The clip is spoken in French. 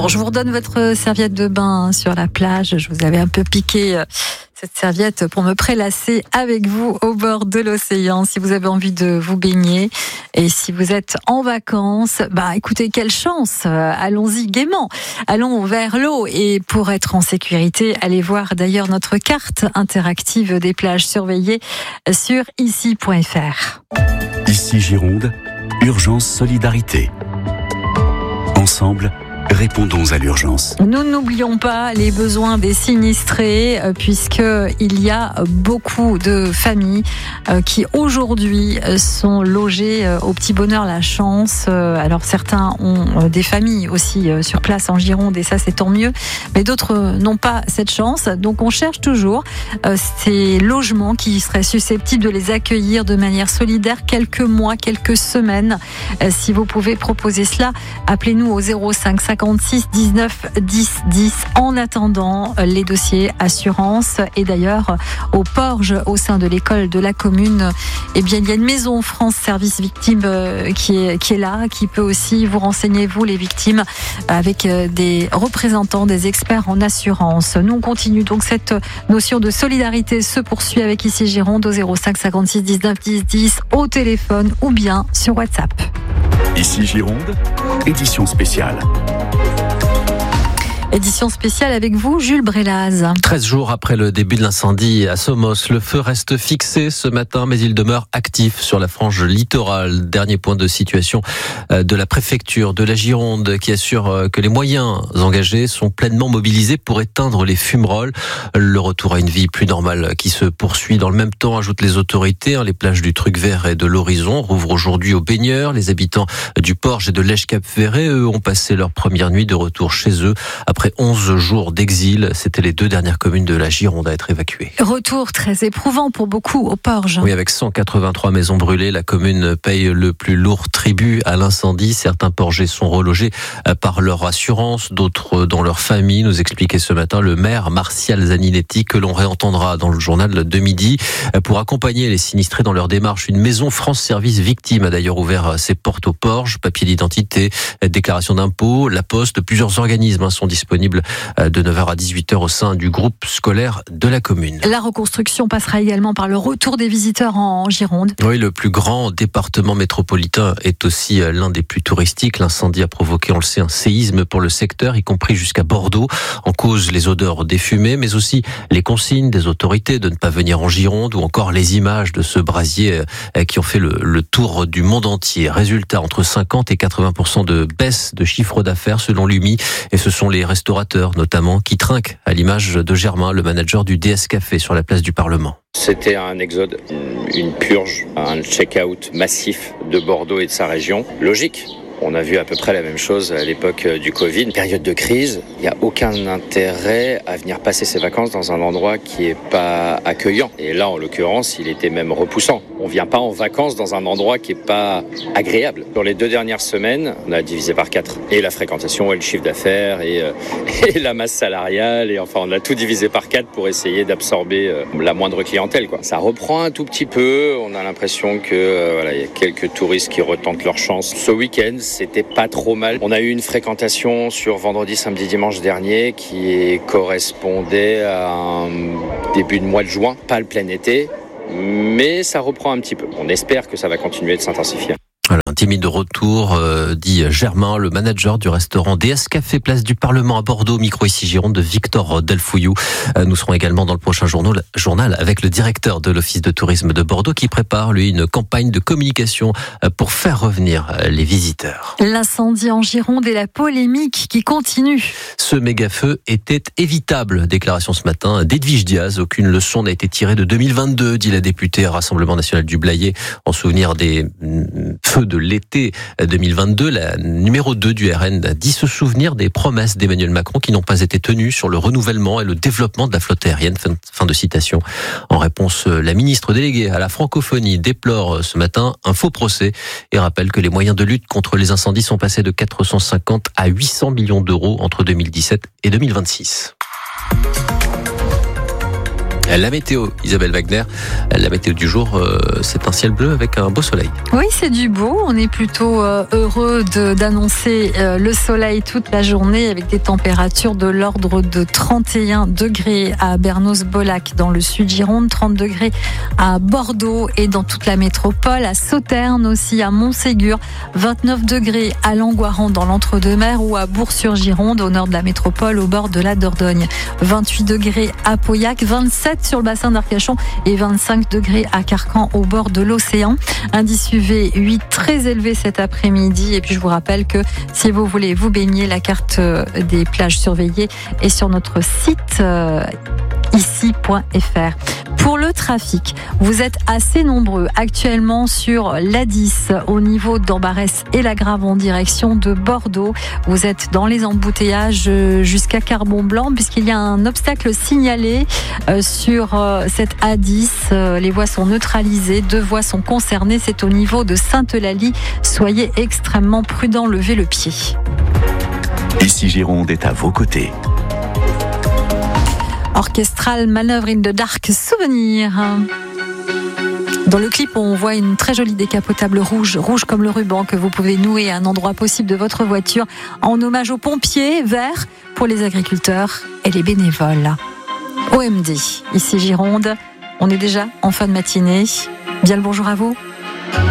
Bon, je vous redonne votre serviette de bain sur la plage. Je vous avais un peu piqué cette serviette pour me prélasser avec vous au bord de l'océan. Si vous avez envie de vous baigner et si vous êtes en vacances, écoutez, quelle chance. Allons-y gaiement. Allons vers l'eau et pour être en sécurité, allez voir d'ailleurs notre carte interactive des plages surveillées sur ici.fr. Ici Gironde, urgence solidarité. Ensemble, répondons à l'urgence. Nous n'oublions pas les besoins des sinistrés puisqu'il y a beaucoup de familles qui aujourd'hui sont logées au Petit Bonheur La Chance. Alors certains ont des familles aussi sur place en Gironde et ça c'est tant mieux, mais d'autres n'ont pas cette chance. Donc on cherche toujours ces logements qui seraient susceptibles de les accueillir de manière solidaire quelques mois, quelques semaines. Si vous pouvez proposer cela, appelez-nous au 05 56 19 10 10. En attendant, les dossiers assurance et d'ailleurs au Porge, au sein de l'école de la commune, il y a une maison France Service Victimes qui est là, qui peut aussi vous renseigner, vous les victimes, avec des représentants, des experts en assurance. Nous on continue donc, cette notion de solidarité se poursuit avec Ici Gironde au 05 56 19 10 10 au téléphone ou bien sur WhatsApp. Ici Gironde, édition spéciale. Édition spéciale avec vous, Jules Brélaz. 13 jours après le début de l'incendie à Somos, le feu reste fixé ce matin, mais il demeure actif sur la frange littorale. Dernier point de situation de la préfecture de la Gironde qui assure que les moyens engagés sont pleinement mobilisés pour éteindre les fumerolles. Le retour à une vie plus normale qui se poursuit dans le même temps, ajoutent les autorités. Les plages du Truc-Vert et de l'Horizon rouvrent aujourd'hui aux baigneurs. Les habitants du Porge et de l'Èche-Cap-Ferret, eux, ont passé leur première nuit de retour chez eux après 11 jours d'exil. C'était les 2 dernières communes de la Gironde à être évacuées. Retour très éprouvant pour beaucoup au Porge. Oui, avec 183 maisons brûlées, la commune paye le plus lourd tribut à l'incendie. Certains Porgers sont relogés par leur assurance, d'autres dans leur famille, nous expliquait ce matin le maire Martial Zaninetti, que l'on réentendra dans le journal de midi. Pour accompagner les sinistrés dans leur démarche, une maison France Service Victimes a d'ailleurs ouvert ses portes au Porge. Papier d'identité, déclaration d'impôt, la poste, plusieurs organismes sont disponibles de 9h à 18h au sein du groupe scolaire de la commune. La reconstruction passera également par le retour des visiteurs en Gironde. Oui, le plus grand département métropolitain est aussi l'un des plus touristiques. L'incendie a provoqué, on le sait, un séisme pour le secteur, y compris jusqu'à Bordeaux. En cause, les odeurs des fumées, mais aussi les consignes des autorités de ne pas venir en Gironde ou encore les images de ce brasier qui ont fait le tour du monde entier. Résultat, entre 50 et 80% de baisse de chiffre d'affaires selon l'UMI, et ce sont les restaurateurs notamment qui trinquent, à l'image de Germain, le manager du DS Café sur la place du Parlement. C'était un exode, une purge, un check-out massif de Bordeaux et de sa région. Logique. On a vu à peu près la même chose à l'époque du Covid. Période de crise, il n'y a aucun intérêt à venir passer ses vacances dans un endroit qui n'est pas accueillant. Et là, en l'occurrence, il était même repoussant. On ne vient pas en vacances dans un endroit qui n'est pas agréable. Sur les 2 dernières semaines, on a divisé par 4. Et la fréquentation, et le chiffre d'affaires, et la masse salariale. Et enfin, on a tout divisé par 4 pour essayer d'absorber la moindre clientèle, quoi. Ça reprend un tout petit peu. On a l'impression que il y a quelques touristes qui retentent leur chance. Ce week-end, c'était pas trop mal. On a eu une fréquentation sur vendredi, samedi, dimanche dernier qui correspondait à un début de mois de juin, pas le plein été, mais ça reprend un petit peu. On espère que ça va continuer de s'intensifier. Voilà, un timide retour, dit Germain, le manager du restaurant DS Café, place du Parlement à Bordeaux, micro ici Gironde de Victor Delfouillou. Nous serons également dans le prochain journal avec le directeur de l'Office de tourisme de Bordeaux qui prépare, lui, une campagne de communication pour faire revenir les visiteurs. L'incendie en Gironde et la polémique qui continue. Ce méga-feu était évitable, déclaration ce matin d'Edwige Diaz. Aucune leçon n'a été tirée de 2022, dit la députée Rassemblement National du Blayais, en souvenir des feux de l'été 2022. La numéro 2 du RN dit se souvenir des promesses d'Emmanuel Macron qui n'ont pas été tenues sur le renouvellement et le développement de la flotte aérienne. Fin de citation. En réponse, la ministre déléguée à la francophonie déplore ce matin un faux procès et rappelle que les moyens de lutte contre les incendies sont passés de 450 à 800 millions d'euros entre 2017 et 2026. La météo, Isabelle Wagner, la météo du jour, c'est un ciel bleu avec un beau soleil. Oui, c'est du beau. On est plutôt heureux d'annoncer le soleil toute la journée avec des températures de l'ordre de 31 degrés à Bernos-Bolac dans le sud Gironde, 30 degrés à Bordeaux et dans toute la métropole, à Sauternes aussi, à Montségur, 29 degrés à Langoiran dans l'Entre-deux-Mers ou à Bourg-sur-Gironde au nord de la métropole au bord de la Dordogne, 28 degrés à Pauillac, 27 sur le bassin d'Arcachon et 25 degrés à Carcan au bord de l'océan. Indice UV 8 très élevé cet après-midi et puis je vous rappelle que si vous voulez vous baigner, la carte des plages surveillées est sur notre site ici.fr. Pour le trafic, vous êtes assez nombreux actuellement sur l'A10 au niveau d'Ambarès et la Grave en direction de Bordeaux. Vous êtes dans les embouteillages jusqu'à Carbon-Blanc puisqu'il y a un obstacle signalé sur cette A10. Les voies sont neutralisées, 2 voies sont concernées. C'est au niveau de Sainte-Eulalie. Soyez extrêmement prudents, levez le pied. Ici Gironde est à vos côtés. Orchestral Manœuvre in the Dark, souvenir. Dans le clip, on voit une très jolie décapotable rouge comme le ruban que vous pouvez nouer à un endroit possible de votre voiture en hommage aux pompiers, vert pour les agriculteurs et les bénévoles. OMD, ici Gironde, on est déjà en fin de matinée. Bien le bonjour à vous.